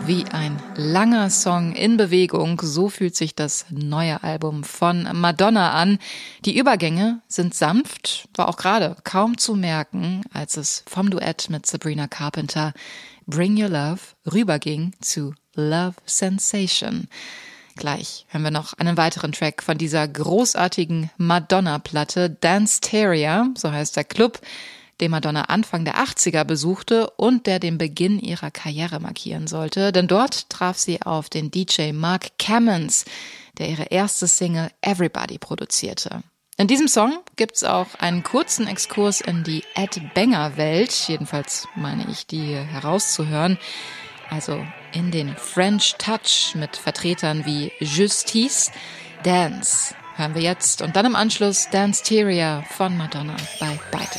Wie ein langer Song in Bewegung, so fühlt sich das neue Album von Madonna an. Die Übergänge sind sanft, war auch gerade kaum zu merken, als es vom Duett mit Sabrina Carpenter Bring Your Love rüberging zu Love Sensation. Gleich hören wir noch einen weiteren Track von dieser großartigen Madonna-Platte, Danceteria, so heißt der Club, den Madonna Anfang der 80er besuchte und der den Beginn ihrer Karriere markieren sollte. Denn dort traf sie auf den DJ Mark Cammons, der ihre erste Single Everybody produzierte. In diesem Song gibt's auch einen kurzen Exkurs in die Ed Banger-Welt, jedenfalls meine ich, die herauszuhören. Also in den French Touch mit Vertretern wie Justice. Dance hören wir jetzt und dann im Anschluss Danceteria von Madonna bei Byte